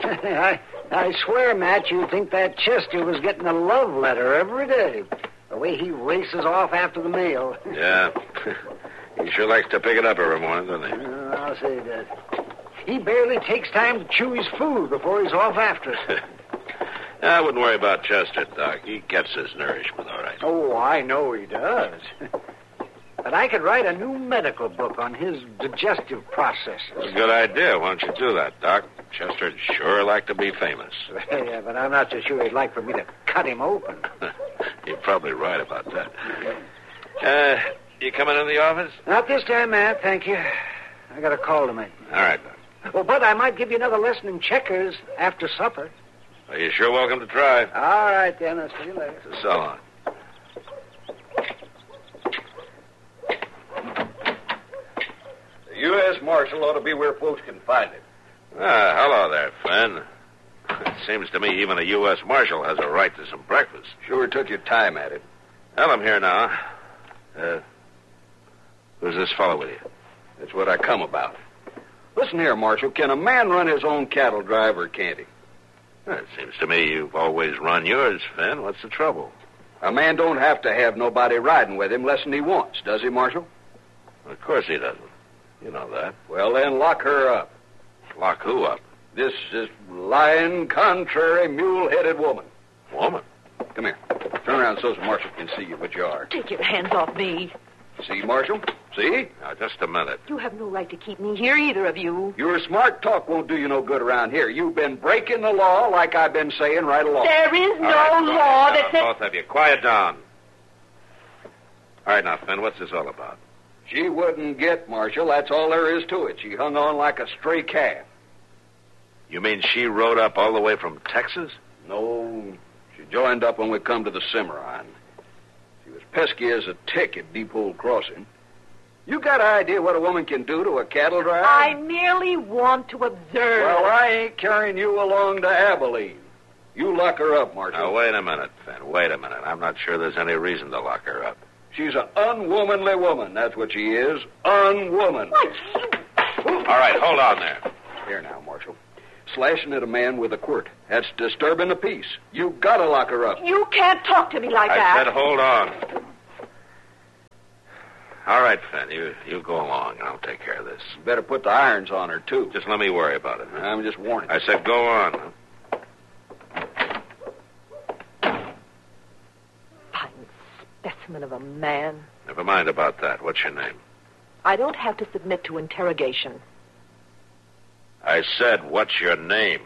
I swear, Matt, you'd think that Chester was getting a love letter every day. The way he races off after the mail. Yeah. He sure likes to pick it up every morning, doesn't he? I'll say that. He barely takes time to chew his food before he's off after it. I wouldn't worry about Chester, Doc. He gets his nourishment all right. Oh, I know he does. But I could write a new medical book on his digestive processes. That's a good idea. Why don't you do that, Doc? Chester'd sure like to be famous. Yeah, but I'm not so sure he'd like for me to cut him open. You're probably right about that. You coming in the office? Not this time, Matt, thank you. I got a call to make. All right, Doc. Well, Bud, I might give you another lesson in checkers after supper. Well, you're sure welcome to try. All right, then. I'll see you later. So long. The U.S. Marshal ought to be where folks can find him. Hello there, Finn. It seems to me even a U.S. Marshal has a right to some breakfast. Sure took your time at it. Well, I'm here now. Who's this fellow with you? That's what I come about. Listen here, Marshal. Can a man run his own cattle drive or can't he? It seems to me you've always run yours, Finn. What's the trouble? A man don't have to have nobody riding with him less than he wants, does he, Marshal? Of course he doesn't. You know that. Well, then lock her up. Lock who up? This lying, contrary, mule-headed woman. Woman? Come here. Turn around so the Marshal can see you what you are. Take your hands off me. See, Marshal? See? Now, just a minute. You have no right to keep me here, either of you. Your smart talk won't do you no good around here. You've been breaking the law like I've been saying right along. There is no All right, law quiet that down, says... both of you. Quiet down. All right, now, Finn, what's this all about? She wouldn't get, Marshal. That's all there is to it. She hung on like a stray calf. You mean she rode up all the way from Texas? No, she joined up when we come to the Cimarron. She was pesky as a tick at Depot Crossing. You got an idea what a woman can do to a cattle driver? I merely want to observe. Well, I ain't carrying you along to Abilene. You lock her up, Marshal. Now, wait a minute, Finn. Wait a minute. I'm not sure there's any reason to lock her up. She's an unwomanly woman. That's what she is. Unwoman. All right, hold on there. Here now, Marshal. Slashing at a man with a quirt. That's disturbing the peace. You gotta lock her up. You can't talk to me like that. I said hold on. All right, Finn, you go along, and I'll take care of this. You better put the irons on her, too. Just let me worry about it. I'm just warning. I said go on. Fine specimen of a man. Never mind about that. What's your name? I don't have to submit to interrogation. I said, what's your name?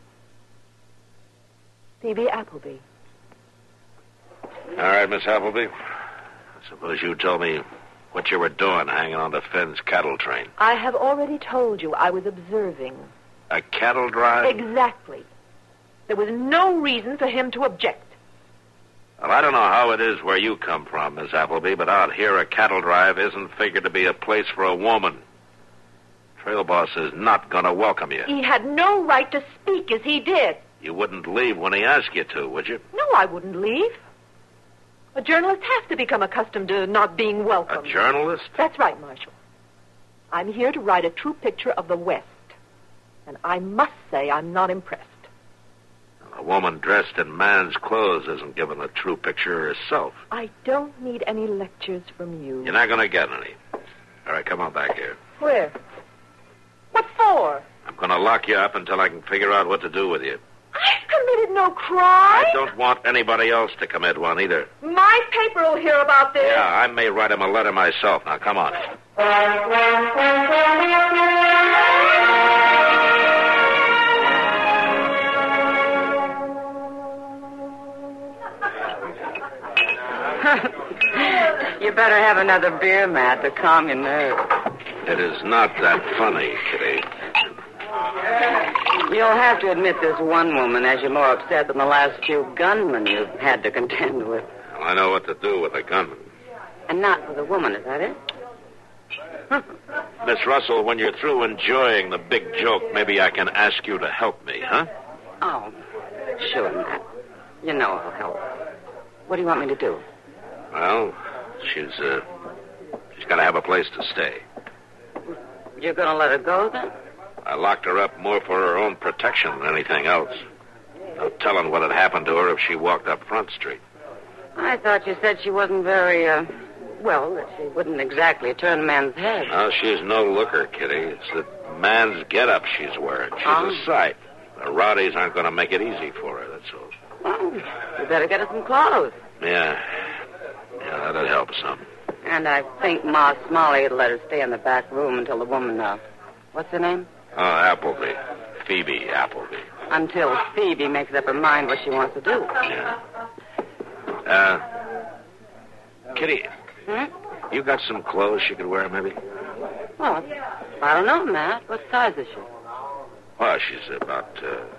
Phoebe Appleby. All right, Miss Appleby. I suppose you told me what you were doing hanging on to Finn's cattle train. I have already told you I was observing. A cattle drive? Exactly. There was no reason for him to object. Well, I don't know how it is where you come from, Miss Appleby, but out here a cattle drive isn't figured to be a place for a woman. Trail boss is not going to welcome you. He had no right to speak as he did. You wouldn't leave when he asked you to, would you? No, I wouldn't leave. A journalist has to become accustomed to not being welcome. A journalist? That's right, Marshal. I'm here to write a true picture of the West. And I must say I'm not impressed. A woman dressed in man's clothes isn't given a true picture herself. I don't need any lectures from you. You're not going to get any. All right, come on back here. Where? What for? I'm going to lock you up until I can figure out what to do with you. I've committed no crime. I don't want anybody else to commit one either. My paper will hear about this. Yeah, I may write him a letter myself. Now, come on. You better have another beer, Matt, to calm your nerves. It is not that funny, Kitty. You'll have to admit this one woman has you more upset than the last few gunmen you've had to contend with. Well, I know what to do with a gunman. And not with a woman, is that it? Miss Russell, when you're through enjoying the big joke, maybe I can ask you to help me, huh? Oh, sure, Matt. You know I'll help. What do you want me to do? Well, she's got to have a place to stay. You're going to let her go, then? I locked her up more for her own protection than anything else. No telling what had happened to her if she walked up Front Street. I thought you said she wasn't very, that she wouldn't exactly turn a man's head. No, she's no looker, Kitty. It's the man's get-up she's wearing. She's a sight. The rowdies aren't going to make it easy for her, that's all. Well, you better get her some clothes. Yeah, that'd help some. And I think Ma Smalley would let her stay in the back room until the woman, what's her name? Oh, Appleby. Phoebe Appleby. Until Phoebe makes up her mind what she wants to do. Yeah. Kitty, Hmm? you got some clothes she could wear, maybe? Well, I don't know, Matt. What size is she? Well, she's about,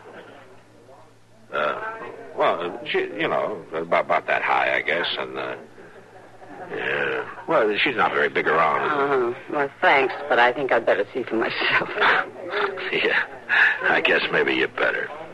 about that high, I guess, and, well, she's not very big around. Well, thanks, but I think I'd better see for myself. Yeah, I guess maybe you better.